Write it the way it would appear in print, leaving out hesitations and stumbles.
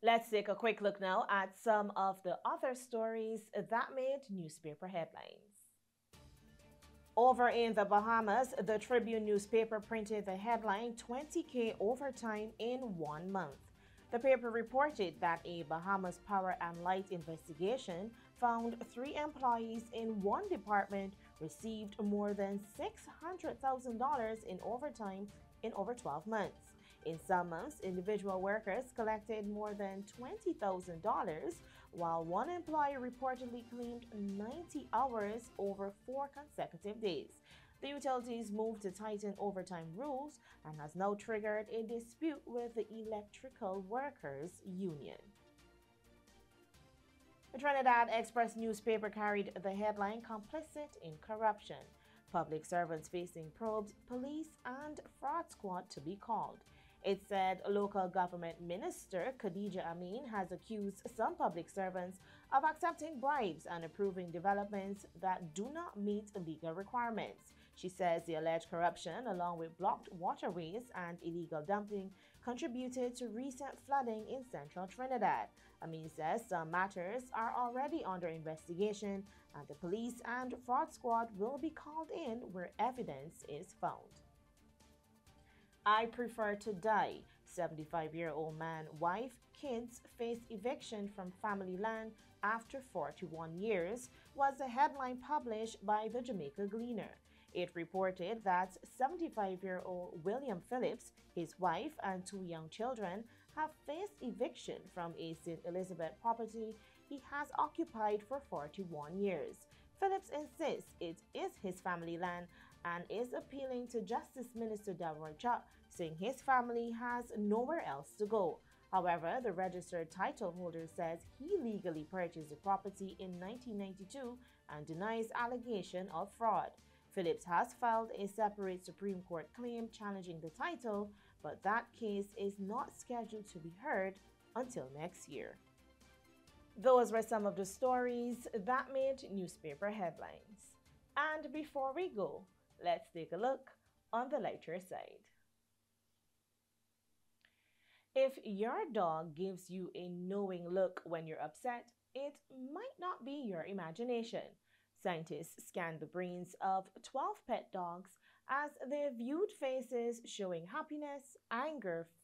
Let's take a quick look now at some of the other stories that made newspaper headlines. Over in the Bahamas, the Tribune newspaper printed the headline 20K overtime in 1 month. The paper reported that a Bahamas Power and Light investigation found 3 employees in one department received more than $600,000 in overtime in over 12 months. In some months, individual workers collected more than $20,000, while one employee reportedly claimed 90 hours over 4 consecutive days. The utilities moved to tighten overtime rules and has now triggered a dispute with the Electrical Workers Union. The Trinidad Express newspaper carried the headline Complicit in Corruption. Public servants facing probes, police and fraud squad to be called. It said local government minister Khadija Amin has accused some public servants of accepting bribes and approving developments that do not meet legal requirements. She says the alleged corruption, along with blocked waterways and illegal dumping, contributed to recent flooding in central Trinidad. Amin says some matters are already under investigation and the police and fraud squad will be called in where evidence is found. I prefer to die. 75-year-old man, wife, kids face eviction from family land after 41 years was the headline published by the Jamaica Gleaner. It reported that 75-year-old William Phillips, his wife, and 2 young children have faced eviction from a St. Elizabeth property he has occupied for 41 years. Phillips insists it is his family land and is appealing to Justice Minister Deborah Chuck, saying his family has nowhere else to go. However, the registered title holder says he legally purchased the property in 1992 and denies allegation of fraud. Phillips has filed a separate Supreme Court claim challenging the title, but that case is not scheduled to be heard until next year. Those were some of the stories that made newspaper headlines. And before we go, let's take a look on the lighter side. If your dog gives you a knowing look when you're upset, it might not be your imagination. Scientists scanned the brains of 12 pet dogs as they viewed faces showing happiness, anger,